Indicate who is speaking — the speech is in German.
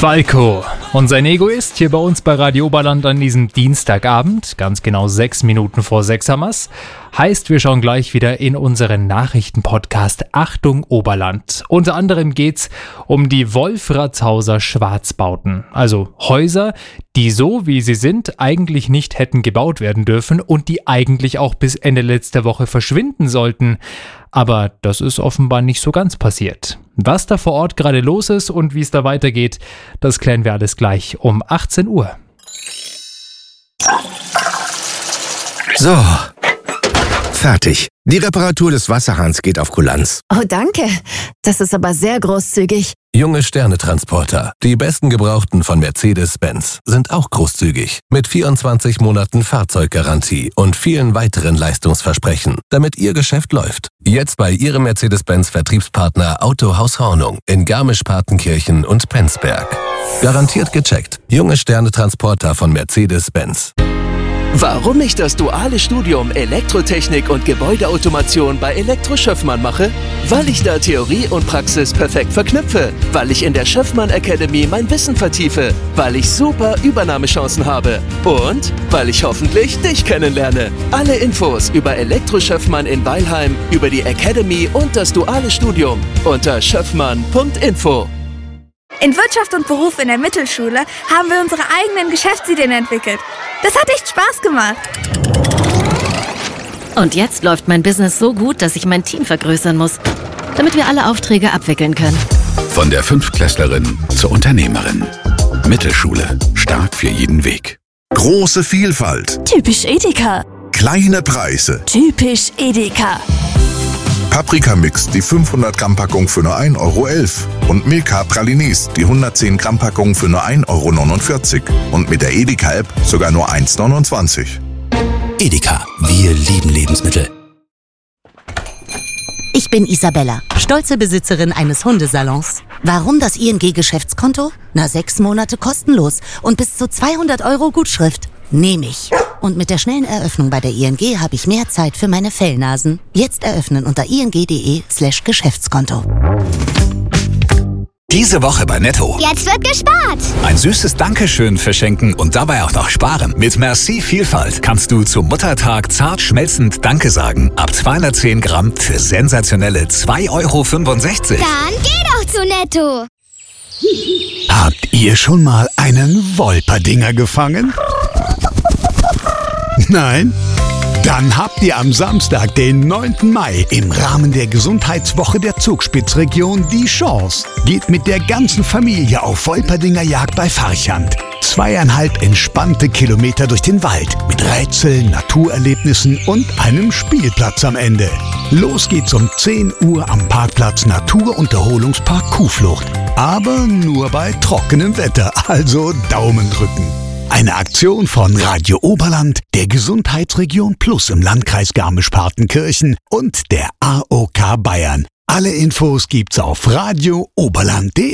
Speaker 1: Falco und sein Egoist hier bei uns bei Radio Oberland an diesem Dienstagabend, ganz genau 6 Minuten vor 6 haben wir's. Heißt, wir schauen gleich wieder in unseren Nachrichtenpodcast Achtung Oberland. Unter anderem geht's um die Wolfratshauser Schwarzbauten, also Häuser, die so wie sie sind eigentlich nicht hätten gebaut werden dürfen und die eigentlich auch bis Ende letzter Woche verschwinden sollten. Aber das ist offenbar nicht so ganz passiert. Was da vor Ort gerade los ist und wie es da weitergeht, das klären wir alles gleich um 18 Uhr.
Speaker 2: So, fertig. Die Reparatur des Wasserhahns geht auf Kulanz.
Speaker 3: Oh, danke. Das ist aber sehr großzügig.
Speaker 4: Junge Sterne-Transporter, die besten Gebrauchten von Mercedes-Benz, sind auch großzügig. Mit 24 Monaten Fahrzeuggarantie und vielen weiteren Leistungsversprechen, damit Ihr Geschäft läuft. Jetzt bei Ihrem Mercedes-Benz-Vertriebspartner Autohaus Hornung in Garmisch-Partenkirchen und Penzberg. Garantiert gecheckt. Junge Sterne-Transporter von Mercedes-Benz.
Speaker 5: Warum ich das duale Studium Elektrotechnik und Gebäudeautomation bei Elektro Schöffmann mache? Weil ich da Theorie und Praxis perfekt verknüpfe. Weil ich in der Schöffmann Academy mein Wissen vertiefe. Weil ich super Übernahmechancen habe. Und weil ich hoffentlich dich kennenlerne. Alle Infos über Elektro Schöffmann in Weilheim, über die Academy und das duale Studium unter schöffmann.info.
Speaker 6: In Wirtschaft und Beruf in der Mittelschule haben wir unsere eigenen Geschäftsideen entwickelt. Das hat echt Spaß gemacht.
Speaker 3: Und jetzt läuft mein Business so gut, dass ich mein Team vergrößern muss, damit wir alle Aufträge abwickeln können.
Speaker 7: Von der Fünftklässlerin zur Unternehmerin. Mittelschule. Stark für jeden Weg.
Speaker 8: Große Vielfalt.
Speaker 9: Typisch Edeka.
Speaker 8: Kleine Preise.
Speaker 9: Typisch Edeka.
Speaker 8: Paprika-Mix, die 500 Gramm Packung für nur 1,11 € und Milka Pralines, die 110 Gramm Packung für nur 1,49 € und mit der Edeka-App sogar nur 1,29 €.
Speaker 10: Edeka, wir lieben Lebensmittel.
Speaker 11: Ich bin Isabella, stolze Besitzerin eines Hundesalons. Warum das ING-Geschäftskonto? 6 Monate kostenlos und bis zu 200 € Gutschrift. Nehme ich. Und mit der schnellen Eröffnung bei der ING habe ich mehr Zeit für meine Fellnasen. Jetzt eröffnen unter ing.de/Geschäftskonto.
Speaker 10: Diese Woche bei Netto.
Speaker 12: Jetzt wird gespart.
Speaker 10: Ein süßes Dankeschön verschenken und dabei auch noch sparen. Mit Merci Vielfalt kannst du zum Muttertag zart schmelzend Danke sagen. Ab 210 Gramm für sensationelle 2,65 €.
Speaker 12: Dann geh doch zu Netto.
Speaker 7: Habt ihr schon mal einen Wolperdinger gefangen? Nein? Dann habt ihr am Samstag, den 9. Mai, im Rahmen der Gesundheitswoche der Zugspitzregion die Chance. Geht mit der ganzen Familie auf Wolperdinger Jagd bei Farchant. 2,5 entspannte Kilometer durch den Wald mit Rätseln, Naturerlebnissen und einem Spielplatz am Ende. Los geht's um 10 Uhr am Parkplatz Naturunterholungspark Kuhflucht. Aber nur bei trockenem Wetter, also Daumen drücken. Eine Aktion von Radio Oberland, der Gesundheitsregion Plus im Landkreis Garmisch-Partenkirchen und der AOK Bayern. Alle Infos gibt's auf radiooberland.de.